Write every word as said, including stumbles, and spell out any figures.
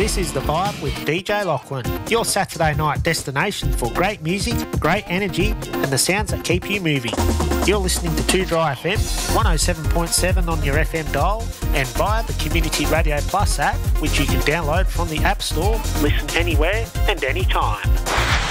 This is The Vibe with D J Lachlan, your Saturday night destination for great music, great energy and the sounds that keep you moving. You're listening to two Dry F M, one oh seven point seven on your F M dial and via the Community Radio Plus app, which you can download from the App Store. Listen anywhere and anytime.